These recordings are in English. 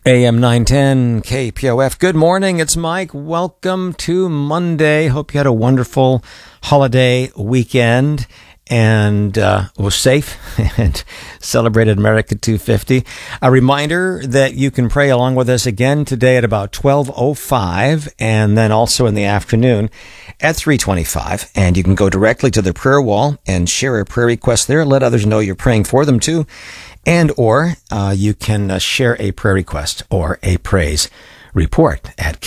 AM 910 KPOF. Good morning. It's Mike. Welcome to Monday. Hope you had a wonderful holiday weekend and was safe and celebrated America 250. A reminder that you can pray along with us again today at about 12:05 and then also in the afternoon at 3:25. And you can go directly to the prayer wall and share a prayer request there. Let others know you're praying for them too. And or you can share a prayer request or a praise report at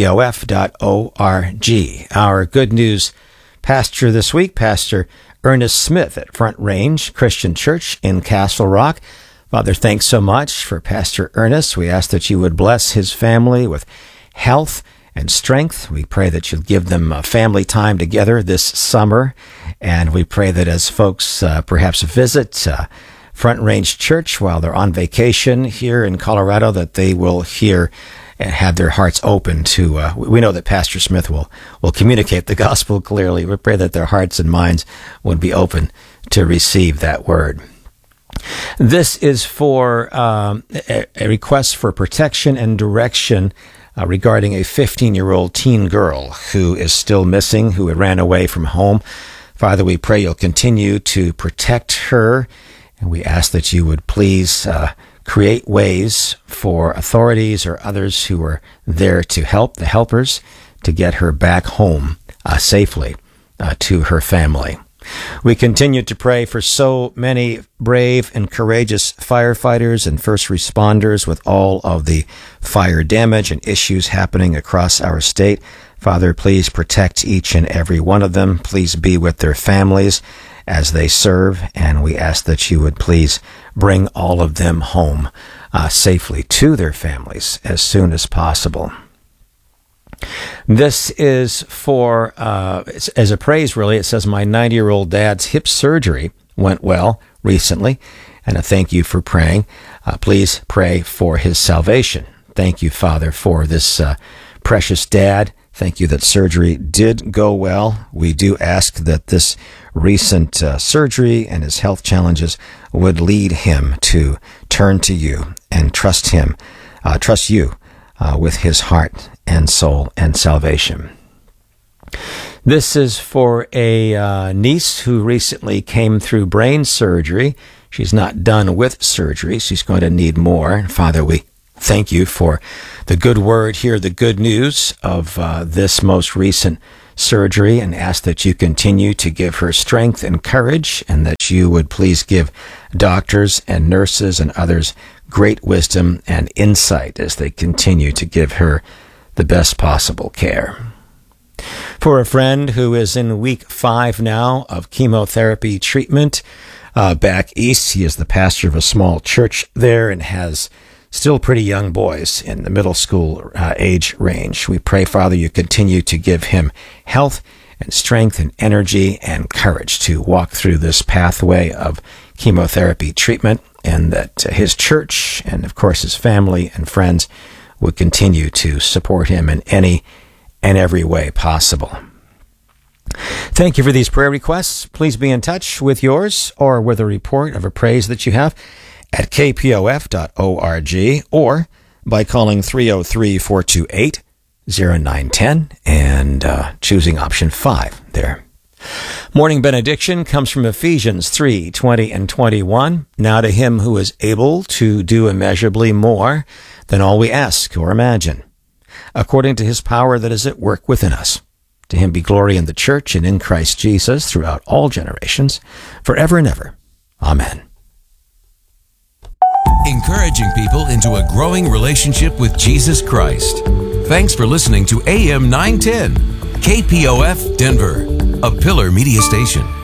kpof.org. Our good news pastor this week, Pastor Ernest Smith at Front Range Christian Church in Castle Rock. Father, thanks so much for Pastor Ernest. We ask that you would bless his family with health and strength. We pray that you'll give them family time together this summer. And we pray that as folks perhaps visit Front Range Church while they're on vacation here in Colorado, that they will hear and have their hearts open to, we know that Pastor Smith will communicate the gospel clearly. We pray that their hearts and minds would be open to receive that word. This is for a request for protection and direction regarding a 15-year-old teen girl who is still missing, who had ran away from home. Father, we pray you'll continue to protect her. And we ask that you would please create ways for authorities or others who are there to help, the helpers, to get her back home safely to her family. We continue to pray for so many brave and courageous firefighters and first responders with all of the fire damage and issues happening across our state. Father, please protect each and every one of them. Please be with their families as they serve, and we ask that you would please bring all of them home safely to their families as soon as possible. This is for, as a praise really, it says, my 90-year-old dad's hip surgery went well recently, and a thank you for praying. Please pray for his salvation. Thank you, Father, for this precious dad. Thank you that surgery did go well. We do ask that this recent surgery and his health challenges would lead him to turn to you and trust you with his heart and soul and salvation. This is for a niece who recently came through brain surgery. She's not done with surgery. She's going to need more. Father, we thank you for the good word here, the good news of this most recent surgery, and ask that you continue to give her strength and courage, and that you would please give doctors and nurses and others great wisdom and insight as they continue to give her the best possible care. For a friend who is in week 5 now of chemotherapy treatment back east, he is the pastor of a small church there and has still pretty young boys in the middle school age range. We pray, Father, you continue to give him health and strength and energy and courage to walk through this pathway of chemotherapy treatment, and that his church and, of course, his family and friends would continue to support him in any and every way possible. Thank you for these prayer requests. Please be in touch with yours or with a report of a praise that you have at kpof.org or by calling 303-428-0910 and choosing option 5 there. Morning benediction comes from Ephesians 3:20 and 21. Now to him who is able to do immeasurably more than all we ask or imagine, according to his power that is at work within us. To him be glory in the church and in Christ Jesus throughout all generations, forever and ever. Amen. Encouraging people into a growing relationship with Jesus Christ. Thanks for listening to AM 910, KPOF Denver, a Pillar Media Station.